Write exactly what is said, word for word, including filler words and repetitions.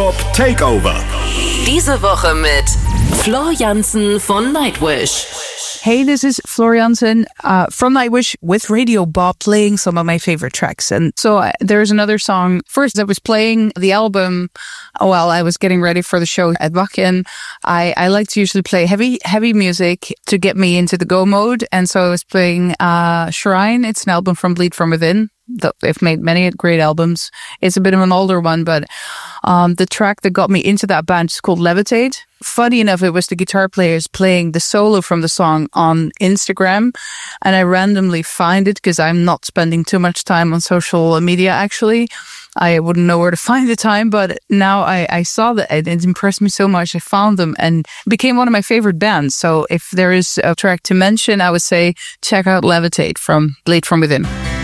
Pop Takeover. Diese Woche mit Floor Jansen von Nightwish. Hey, this is Floor Jansen uh, from Nightwish with Radio Bob playing some of my favorite tracks. And so uh, there's another song. First, I was playing the album while I was getting ready for the show at Wacken. I, I like to usually play heavy heavy music to get me into the go mode. And so I was playing uh, Shrine. It's an album from Bleed From Within. They've made many great albums. It's a bit of an older one, but um, the track that got me into that band is called Levitate. Funny enough, it was the guitar players playing the solo from the song on Instagram, and I randomly find it because I'm not spending too much time on social media, actually. I wouldn't know where to find the time, but now I, I saw that it, it impressed me so much. I found them and became one of my favorite bands. So if there is a track to mention, I would say check out Levitate from Bleed From Within.